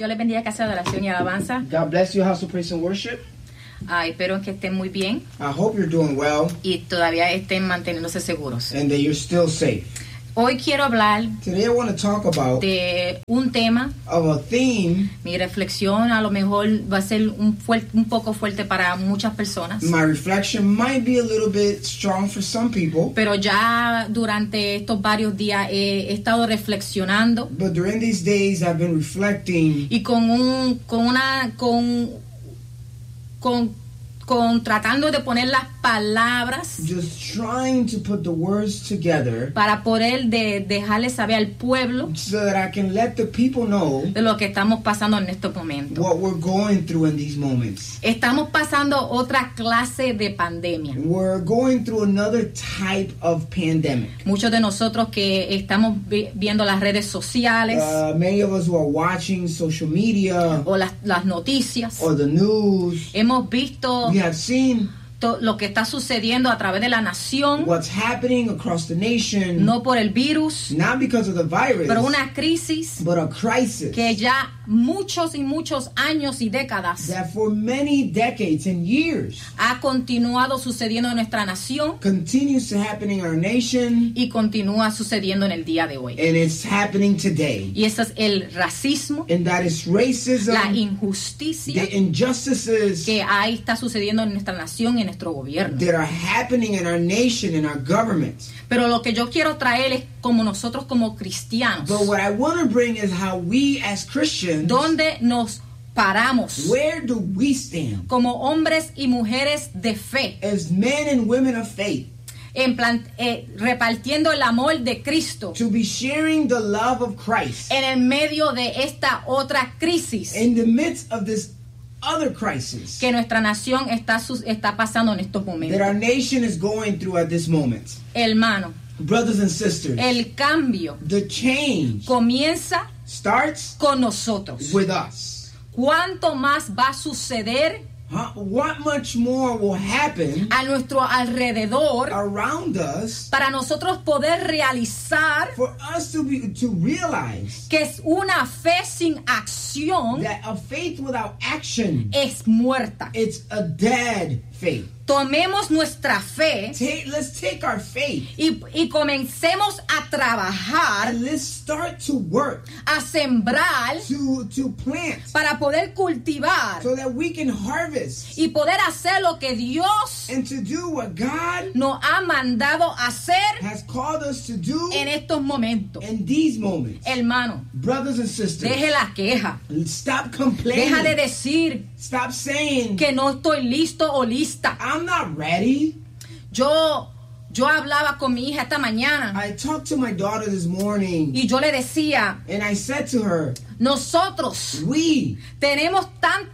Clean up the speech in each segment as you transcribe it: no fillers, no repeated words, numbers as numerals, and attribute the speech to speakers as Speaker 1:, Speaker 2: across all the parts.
Speaker 1: Dios les bendiga, casa de oración y alabanza.
Speaker 2: God bless you, House of Praise and Worship.
Speaker 1: Espero que estén muy bien
Speaker 2: I hope you're doing well
Speaker 1: y todavía estén manteniéndose seguros.
Speaker 2: and that you're still safe.
Speaker 1: Hoy quiero hablar
Speaker 2: Today I want to talk about
Speaker 1: de un tema.
Speaker 2: of a theme.
Speaker 1: Mi reflexión a lo mejor va a ser un poco fuerte para muchas personas.
Speaker 2: My reflection might be a little bit strong for some people,
Speaker 1: Pero ya durante estos varios días he estado reflexionando
Speaker 2: but during these days I've been reflecting
Speaker 1: y con tratando de poner las palabras
Speaker 2: just trying to put the words together
Speaker 1: para poder dejarle saber al pueblo
Speaker 2: so that I can let the people know
Speaker 1: de lo que estamos pasando en estos momentos.
Speaker 2: what we're going through in these moments.
Speaker 1: Estamos pasando otra clase de pandemia.
Speaker 2: We're going through another type of pandemic.
Speaker 1: Muchos de nosotros que estamos viendo las redes sociales
Speaker 2: Many of us who are watching social media
Speaker 1: o las noticias,
Speaker 2: or the news,
Speaker 1: hemos visto
Speaker 2: we have seen
Speaker 1: lo que está sucediendo a través de la nación,
Speaker 2: what's happening across the nation,
Speaker 1: no por el virus,
Speaker 2: not because of the virus,
Speaker 1: pero una crisis
Speaker 2: but a crisis
Speaker 1: que ya muchos y muchos años y décadas
Speaker 2: that for many decades and years
Speaker 1: ha continuado sucediendo en nuestra nación
Speaker 2: continues to happen in our nation,
Speaker 1: y continúa sucediendo en el día de hoy.
Speaker 2: and it's happening today.
Speaker 1: Y ese es el racismo,
Speaker 2: And that is racism,
Speaker 1: la injusticia
Speaker 2: the injustices
Speaker 1: que ahí está sucediendo en nuestra nación y en nuestro gobierno.
Speaker 2: that are happening in our nation, in our government.
Speaker 1: Pero lo que yo quiero traer es como nosotros como cristianos,
Speaker 2: But what I want to bring is how we as Christians,
Speaker 1: donde nos paramos
Speaker 2: where do we stand
Speaker 1: como hombres y mujeres de fe,
Speaker 2: as men and women of faith
Speaker 1: repartiendo el amor de Cristo
Speaker 2: to be sharing the love of Christ
Speaker 1: en el medio de esta otra crisis
Speaker 2: in the midst of this other crisis
Speaker 1: que nuestra nación está pasando en estos
Speaker 2: that our
Speaker 1: momentos.
Speaker 2: nation is going through at this moment.
Speaker 1: Hermano,
Speaker 2: Brothers and sisters,
Speaker 1: el cambio
Speaker 2: the change
Speaker 1: comienza
Speaker 2: starts
Speaker 1: con nosotros.
Speaker 2: with us.
Speaker 1: ¿Cuánto más va a suceder
Speaker 2: What much more will happen
Speaker 1: a nuestro alrededor
Speaker 2: around us
Speaker 1: para nosotros poder realizar
Speaker 2: for us to realize
Speaker 1: que es una fe sin acción
Speaker 2: that a faith without action,
Speaker 1: es muerta?
Speaker 2: it's a dead faith.
Speaker 1: Tomemos nuestra fe
Speaker 2: Let's take our faith
Speaker 1: y comencemos a trabajar,
Speaker 2: and let's start to work,
Speaker 1: a sembrar
Speaker 2: to plant,
Speaker 1: para poder cultivar
Speaker 2: so that we can harvest
Speaker 1: y poder hacer lo que Dios
Speaker 2: and to do what God
Speaker 1: nos ha mandado hacer
Speaker 2: has called us to do
Speaker 1: en estos momentos.
Speaker 2: in these moments.
Speaker 1: Hermano,
Speaker 2: Brothers and sisters,
Speaker 1: deje la queja,
Speaker 2: stop
Speaker 1: deja de
Speaker 2: complaining.
Speaker 1: decir
Speaker 2: Stop saying,
Speaker 1: que no estoy listo o lista.
Speaker 2: I'm not ready.
Speaker 1: Yo hablaba con mi hija esta mañana
Speaker 2: I talked to my daughter this morning
Speaker 1: y yo le decía,
Speaker 2: and I said to her,
Speaker 1: nosotros
Speaker 2: we
Speaker 1: tenemos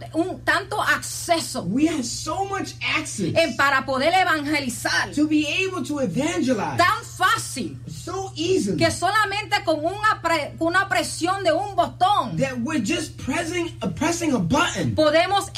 Speaker 1: tanto acceso
Speaker 2: have so much access
Speaker 1: para poder evangelizar
Speaker 2: to be able to evangelize
Speaker 1: tan fácil
Speaker 2: so easily
Speaker 1: que solamente con una presión de un botón
Speaker 2: that we're just pressing a button.
Speaker 1: podemos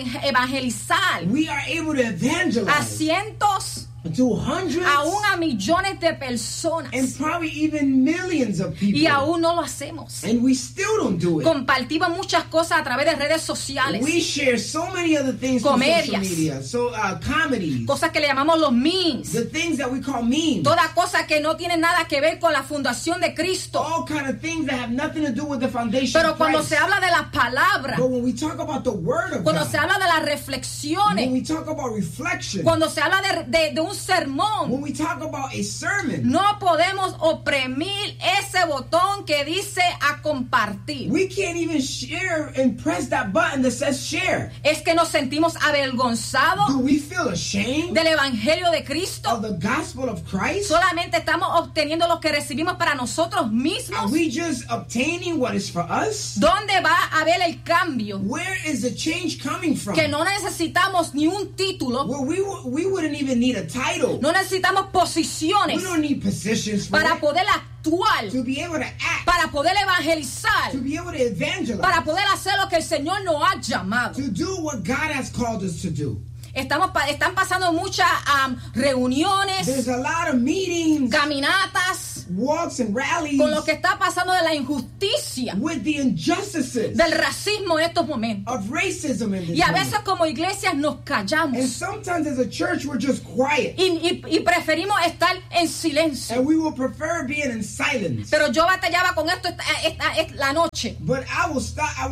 Speaker 1: evangelizar
Speaker 2: We are able to
Speaker 1: a
Speaker 2: evangelize
Speaker 1: cientos,
Speaker 2: to hundreds
Speaker 1: aún a millones de personas,
Speaker 2: and probably even millions of people.
Speaker 1: y aún no lo hacemos.
Speaker 2: And we still don't do it.
Speaker 1: Compartimos muchas cosas a través de redes sociales,
Speaker 2: We share so many other things through social
Speaker 1: Comedias.
Speaker 2: media. So comedies,
Speaker 1: cosas que le llamamos los memes,
Speaker 2: the things that we call memes,
Speaker 1: toda cosa que no tiene nada que ver con la fundación de Cristo.
Speaker 2: all kind of things that have nothing to do with the foundation
Speaker 1: Pero
Speaker 2: of
Speaker 1: cuando
Speaker 2: Christ.
Speaker 1: se habla de las palabras,
Speaker 2: But when we talk about the word of
Speaker 1: cuando
Speaker 2: God,
Speaker 1: se habla de las
Speaker 2: when
Speaker 1: reflexiones,
Speaker 2: we talk about reflection,
Speaker 1: cuando se habla de un sermón,
Speaker 2: when we talk about a sermon,
Speaker 1: no podemos oprimir ese botón que dice a compartir.
Speaker 2: we can't even share and press that button that says share.
Speaker 1: Es que nos sentimos
Speaker 2: Do
Speaker 1: avergonzados
Speaker 2: we feel ashamed
Speaker 1: del evangelio de Cristo.
Speaker 2: of the gospel of Christ?
Speaker 1: Solamente estamos obteniendo lo que recibimos para nosotros
Speaker 2: Are
Speaker 1: mismos.
Speaker 2: we just obtaining what is for us?
Speaker 1: ¿Dónde va a haber el cambio?
Speaker 2: Where is the change coming from?
Speaker 1: Que no necesitamos ni un título,
Speaker 2: Well, we wouldn't even need a title.
Speaker 1: no necesitamos
Speaker 2: We
Speaker 1: posiciones
Speaker 2: don't need positions for
Speaker 1: para
Speaker 2: it.
Speaker 1: poder actuar,
Speaker 2: To be able to act,
Speaker 1: para poder evangelizar,
Speaker 2: to be able to evangelize,
Speaker 1: para poder hacer lo que el Señor nos ha llamado.
Speaker 2: to do what God has called us to do.
Speaker 1: Están pasando muchas reuniones,
Speaker 2: There's a lot of meetings,
Speaker 1: caminatas,
Speaker 2: walks and rallies
Speaker 1: con lo que está pasando de la injusticia,
Speaker 2: with the injustices
Speaker 1: del racismo en estos momentos.
Speaker 2: of racism in this
Speaker 1: Y a
Speaker 2: moment.
Speaker 1: veces como iglesias nos
Speaker 2: And
Speaker 1: callamos
Speaker 2: sometimes as a church we're just quiet.
Speaker 1: y preferimos estar en silencio.
Speaker 2: And we will prefer being in silence.
Speaker 1: Pero yo batallaba con esto la noche.
Speaker 2: But I will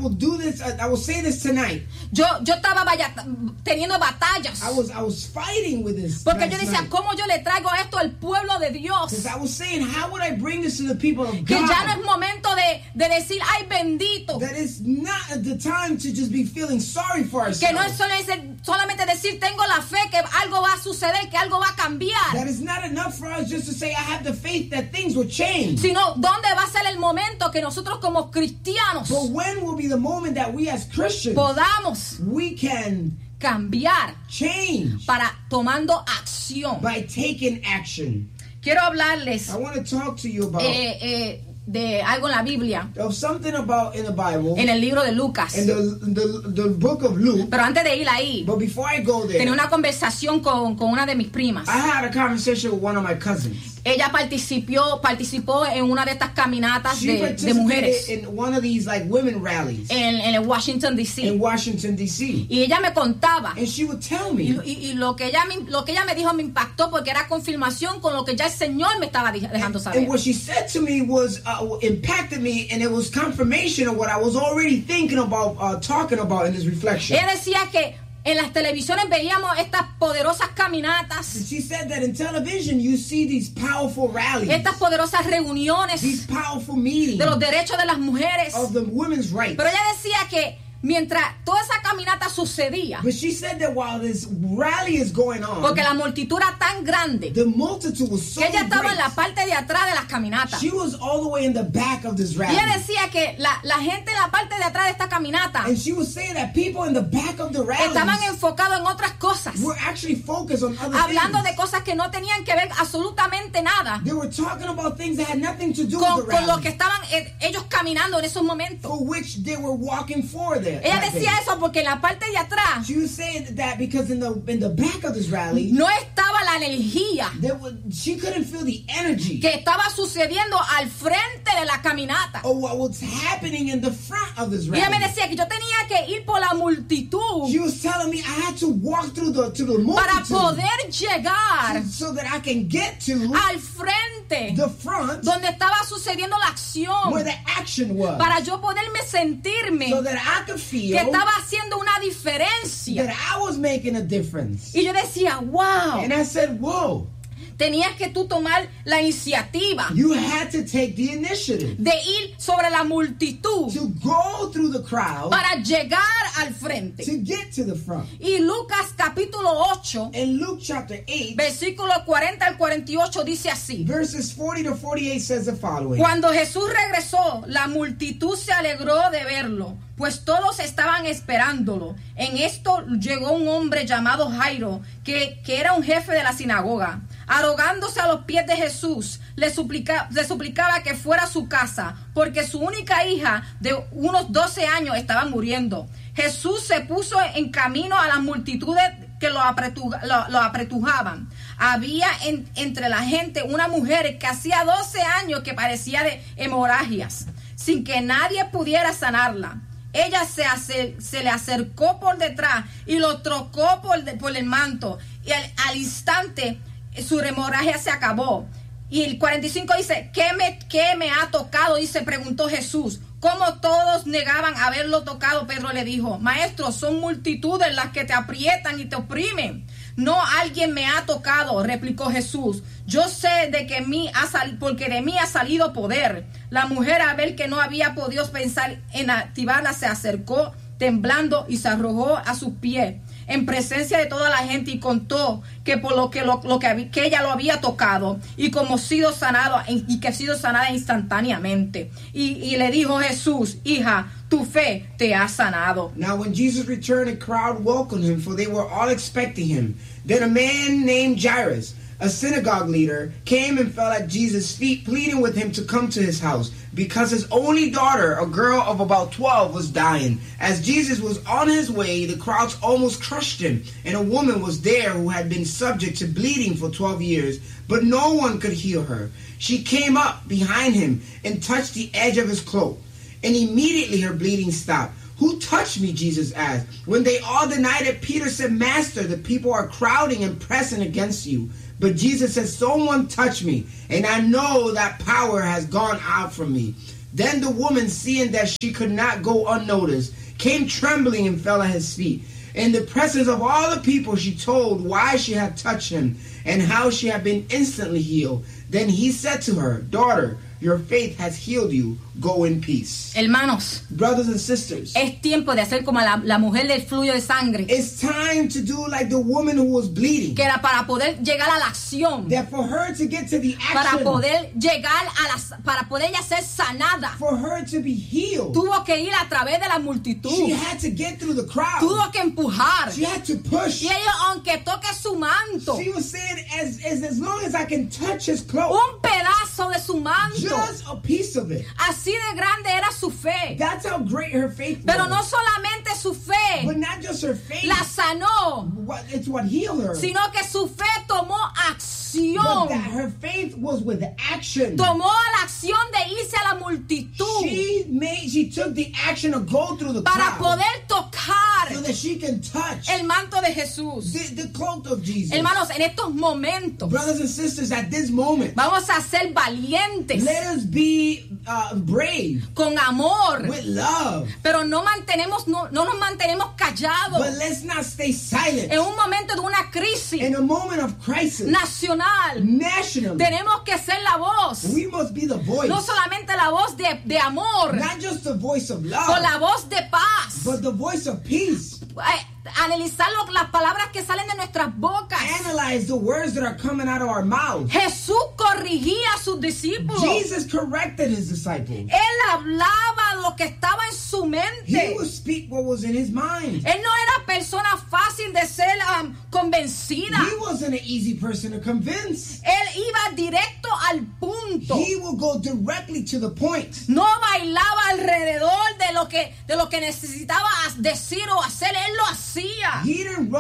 Speaker 2: say this tonight.
Speaker 1: Yo estaba teniendo batallas.
Speaker 2: I was fighting with this.
Speaker 1: Porque yo
Speaker 2: last
Speaker 1: decía,
Speaker 2: night.
Speaker 1: ¿cómo yo le traigo esto al pueblo de Dios?
Speaker 2: Because I was saying, how would I bring this to the people of
Speaker 1: Que ya no
Speaker 2: God?
Speaker 1: es momento de decir, ay bendito.
Speaker 2: That is not the time to just be feeling sorry for
Speaker 1: Que no es
Speaker 2: ourselves.
Speaker 1: solamente decir, tengo la fe que algo va a suceder, que algo va a cambiar.
Speaker 2: That is not enough for us just to say, I have the faith that things will change.
Speaker 1: Sino, ¿dónde va a ser el momento que nosotros como cristianos
Speaker 2: But when will be the moment that we as Christians,
Speaker 1: podamos
Speaker 2: we can
Speaker 1: cambiar
Speaker 2: change
Speaker 1: para tomando acción?
Speaker 2: by taking action?
Speaker 1: Quiero hablarles
Speaker 2: I want to talk to you about
Speaker 1: de algo en la Biblia,
Speaker 2: of something about in the Bible,
Speaker 1: en el libro de Lucas.
Speaker 2: in the book of Luke.
Speaker 1: Pero antes de ir ahí,
Speaker 2: But before I go there,
Speaker 1: tenía una conversación con una de mis primas.
Speaker 2: I had a conversation with one of my cousins.
Speaker 1: Ella participó en una de estas caminatas
Speaker 2: She
Speaker 1: de
Speaker 2: participated
Speaker 1: mujeres
Speaker 2: in one of these like women rallies
Speaker 1: en el Washington D.C.
Speaker 2: in Washington D.C.
Speaker 1: Y ella me contaba,
Speaker 2: And she would tell me,
Speaker 1: y lo que ella me dijo me impactó porque era confirmación con lo que ya el Señor me estaba dejando saber.
Speaker 2: and what she said to me was impacted me, and it was confirmation of what I was already thinking about, talking about in this reflection.
Speaker 1: Ella decía que en las televisiones veíamos estas poderosas caminatas,
Speaker 2: She said that in television you see these powerful rallies,
Speaker 1: estas poderosas reuniones
Speaker 2: these powerful meetings
Speaker 1: de los derechos de las mujeres.
Speaker 2: of the women's rights.
Speaker 1: Pero ella decía que mientras toda esa caminata sucedía,
Speaker 2: But she said that while this rally is going on,
Speaker 1: porque la multitud era tan grande,
Speaker 2: the multitude was so
Speaker 1: que ella estaba
Speaker 2: great.
Speaker 1: en la parte de atrás de las caminatas.
Speaker 2: She was all the way in the back of this
Speaker 1: Y
Speaker 2: rally.
Speaker 1: ella decía que la gente en la parte de atrás de esta caminata
Speaker 2: And she was saying that people in the back of the rally
Speaker 1: estaban enfocados en otras cosas,
Speaker 2: were actually focused on other
Speaker 1: hablando de
Speaker 2: things.
Speaker 1: cosas que no tenían que ver absolutamente nada
Speaker 2: They were talking about things that had nothing to do
Speaker 1: con
Speaker 2: with the
Speaker 1: lo que
Speaker 2: rally,
Speaker 1: estaban ellos caminando en esos momentos.
Speaker 2: for which they were walking for there.
Speaker 1: Ella
Speaker 2: that
Speaker 1: decía
Speaker 2: day.
Speaker 1: eso porque en la parte de atrás
Speaker 2: She was saying that because in the back of this rally,
Speaker 1: no estaba la energía
Speaker 2: she couldn't feel the energy
Speaker 1: que estaba sucediendo al frente de la caminata.
Speaker 2: of what was happening in the front of this
Speaker 1: Y ella me
Speaker 2: rally.
Speaker 1: decía que yo tenía que ir por la multitud
Speaker 2: She was telling me I had to walk through to the
Speaker 1: para
Speaker 2: multitude
Speaker 1: poder llegar
Speaker 2: so that I can get to
Speaker 1: al frente
Speaker 2: the front
Speaker 1: donde estaba sucediendo la acción,
Speaker 2: where the action was,
Speaker 1: para yo poderme sentirme
Speaker 2: so that I could feel
Speaker 1: que estaba haciendo una diferencia.
Speaker 2: that I was making a difference.
Speaker 1: Y yo decía, wow,
Speaker 2: And I said, whoa,
Speaker 1: tenías que tú tomar la iniciativa
Speaker 2: you had to take the initiative
Speaker 1: de ir sobre la multitud
Speaker 2: to go through the crowd
Speaker 1: para llegar al frente.
Speaker 2: to get to the front.
Speaker 1: Y Lucas capítulo 8,
Speaker 2: In Luke chapter 8,
Speaker 1: versículo 40 al 48 dice así:
Speaker 2: verses 40 to 48 says the following.
Speaker 1: Cuando Jesús regresó, la multitud se alegró de verlo, pues todos estaban esperándolo. En esto llegó un hombre llamado Jairo, que era un jefe de la sinagoga. Arrogándose a los pies de Jesús, le suplicaba que fuera a su casa, porque su única hija de unos 12 años estaba muriendo. Jesús se puso en camino a las multitudes que lo apretujaban. Había entre la gente una mujer que hacía 12 años que padecía de hemorragias, sin que nadie pudiera sanarla. Ella se le acercó por detrás y lo tocó por el manto, y al instante su hemorragia se acabó. Y el 45 dice, ¿qué me ha tocado? Y se preguntó Jesús. Como todos negaban haberlo tocado, Pedro le dijo, Maestro, son multitudes las que te aprietan y te oprimen. No, alguien me ha tocado, replicó Jesús. Yo sé porque de mí ha salido poder. La mujer, al ver que no había podido pensar en activarla, se acercó temblando y se arrojó a sus pies en presencia de toda la gente y contó que por que ella lo había tocado y como sido sanado y que ha sido sanada instantáneamente. Y le dijo Jesús, hija, tu fe te ha sanado.
Speaker 2: Now when Jesus returned, a crowd welcomed him, for they were all expecting him. Then a man named Jairus, a synagogue leader, came and fell at Jesus' feet, pleading with him to come to his house because his only daughter, a girl of about 12, was dying. As Jesus was on his way, the crowds almost crushed him, and a woman was there who had been subject to bleeding for 12 years, but no one could heal her. She came up behind him and touched the edge of his cloak, and immediately her bleeding stopped. Who touched me? Jesus asked. When they all denied it, Peter said, Master, the people are crowding and pressing against you. But Jesus said, someone touched me, and I know that power has gone out from me. Then the woman, seeing that she could not go unnoticed, came trembling and fell at his feet. In the presence of all the people, she told why she had touched him and how she had been instantly healed. Then he said to her, Daughter, your faith has healed you. Go in peace.
Speaker 1: Hermanos,
Speaker 2: brothers and sisters,
Speaker 1: es tiempo de hacer como la mujer del flujo de sangre.
Speaker 2: It's time to do like the woman who was bleeding.
Speaker 1: Que era para poder llegar a la acción.
Speaker 2: That for her to get to the action.
Speaker 1: Para poder llegar para poder ella ser sanada.
Speaker 2: For her to be healed.
Speaker 1: Tuvo que ir a través de la multitud.
Speaker 2: She had to get through the crowd.
Speaker 1: Tuvo que empujar.
Speaker 2: She had to push.
Speaker 1: Y ella, aunque toque su manto.
Speaker 2: She was saying, as long as I can touch his clothes.
Speaker 1: Un pedazo de su manto.
Speaker 2: Just a piece of it.
Speaker 1: Así de grande era su fe.
Speaker 2: That's how great her faith was.
Speaker 1: Pero no solamente su fe.
Speaker 2: But not just her faith.
Speaker 1: La sanó.
Speaker 2: It's what healed her.
Speaker 1: Sino que su fe tomó acción.
Speaker 2: But that her faith was with action.
Speaker 1: Tomó la acción de irse a la multitud.
Speaker 2: She took the action to go through the
Speaker 1: para
Speaker 2: crowd.
Speaker 1: Poder tocar.
Speaker 2: So that she can touch
Speaker 1: el manto de Jesús.
Speaker 2: The cloak of Jesus.
Speaker 1: Hermanos, en estos momentos.
Speaker 2: Brothers and sisters, at this moment.
Speaker 1: Vamos a ser valientes.
Speaker 2: Let us be brave.
Speaker 1: Con amor.
Speaker 2: With love.
Speaker 1: Pero no nos mantenemos callados.
Speaker 2: But let's not stay silent.
Speaker 1: En un momento de una crisis.
Speaker 2: In a moment of crisis.
Speaker 1: Nacional. Tenemos que ser la voz.
Speaker 2: We must be the voice.
Speaker 1: No solamente la voz de amor.
Speaker 2: Not just the voice of love.
Speaker 1: Con la voz de paz.
Speaker 2: But the voice of peace.
Speaker 1: Analizar las palabras que salen de nuestras bocas.
Speaker 2: Analyze the words that are coming out of our mouths.
Speaker 1: Jesús corrigía a sus discípulos.
Speaker 2: Jesus corrected his disciples.
Speaker 1: Él hablaba lo que estaba en su mente.
Speaker 2: He would speak what was in his mind.
Speaker 1: Él no era persona fácil de ser convencida.
Speaker 2: He wasn't an easy person to convince.
Speaker 1: Él iba directo al punto.
Speaker 2: He would go directly to the point.
Speaker 1: No bailaba alrededor de lo que necesitaba decir o hacer. Él lo hacía.
Speaker 2: He didn't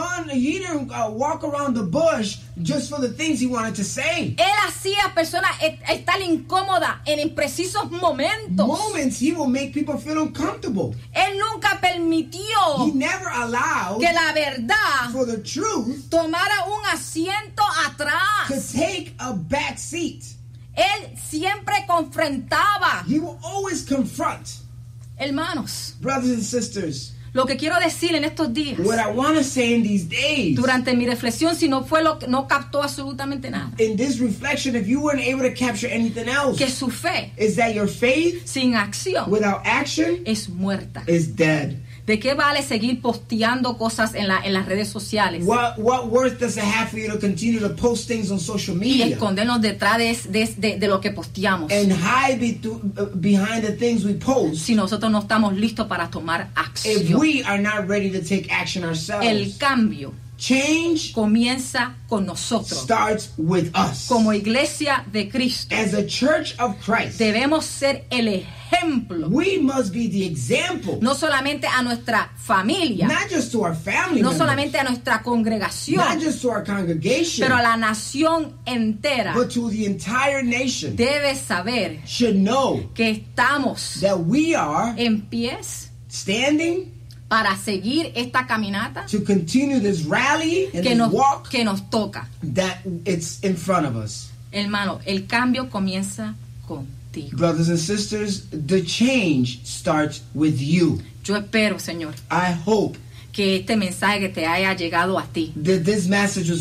Speaker 2: walk around the bush just for the things he wanted to say.
Speaker 1: Él hacía a personas estar incómoda en imprecisos momentos.
Speaker 2: Moments he will make people feel uncomfortable.
Speaker 1: Él nunca permitió
Speaker 2: he never allowed
Speaker 1: que la verdad
Speaker 2: for the truth
Speaker 1: tomara un asiento atrás.
Speaker 2: To take a back seat.
Speaker 1: Él siempre confrontaba.
Speaker 2: He will always confront.
Speaker 1: Hermanos,
Speaker 2: brothers and sisters,
Speaker 1: lo que quiero decir en estos días,
Speaker 2: what I want to say in these days,
Speaker 1: durante mi reflexión, si no captó absolutamente nada,
Speaker 2: in this reflection, if you weren't able to capture anything else,
Speaker 1: que su fe,
Speaker 2: is that your faith,
Speaker 1: sin acción,
Speaker 2: without action,
Speaker 1: es muerta.
Speaker 2: Is dead.
Speaker 1: ¿De qué vale seguir posteando cosas en las redes sociales?
Speaker 2: What worth does it have for you to continue to post things on social media?
Speaker 1: Y escondernos detrás de lo que posteamos.
Speaker 2: And hide behind the things we post.
Speaker 1: Si nosotros no estamos listos para tomar acción.
Speaker 2: If we are not ready to take action ourselves.
Speaker 1: El cambio.
Speaker 2: Change
Speaker 1: comienza con nosotros.
Speaker 2: Starts with us.
Speaker 1: Como iglesia de Cristo.
Speaker 2: As a church of Christ.
Speaker 1: Debemos ser el ejemplo.
Speaker 2: We must be the example.
Speaker 1: No solamente a nuestra familia.
Speaker 2: Not just to our family
Speaker 1: no
Speaker 2: members.
Speaker 1: solamente a nuestra congregación.
Speaker 2: Not just to our congregation.
Speaker 1: Pero a la nación entera.
Speaker 2: But to the entire nation.
Speaker 1: Debe saber.
Speaker 2: Should know.
Speaker 1: Que estamos.
Speaker 2: That we are.
Speaker 1: En pies.
Speaker 2: Standing.
Speaker 1: Para seguir esta caminata
Speaker 2: to continue this rally and this walk
Speaker 1: que nos toca.
Speaker 2: That it's in front of us.
Speaker 1: Hermano, el cambio comienza contigo.
Speaker 2: Brothers and sisters, the change starts with you.
Speaker 1: Yo espero, Señor,
Speaker 2: I hope
Speaker 1: que este mensaje que te haya llegado a ti,
Speaker 2: that this message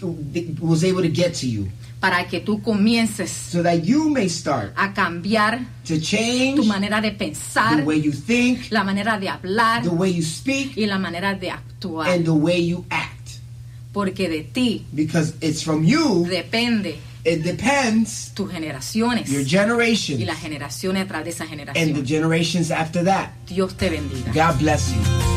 Speaker 2: was able to get to you.
Speaker 1: Para que tú comiences
Speaker 2: so that you may start
Speaker 1: a cambiar
Speaker 2: to change
Speaker 1: tu manera de pensar,
Speaker 2: the way you think,
Speaker 1: la manera de hablar,
Speaker 2: the way you speak,
Speaker 1: y la manera de actuar.
Speaker 2: And the way you act.
Speaker 1: Porque de ti,
Speaker 2: because it's from you,
Speaker 1: depende.
Speaker 2: It depends
Speaker 1: tus generaciones,
Speaker 2: your generations,
Speaker 1: y las generaciones tras de esa generación.
Speaker 2: And the generations after that.
Speaker 1: Dios te bendiga.
Speaker 2: God bless you.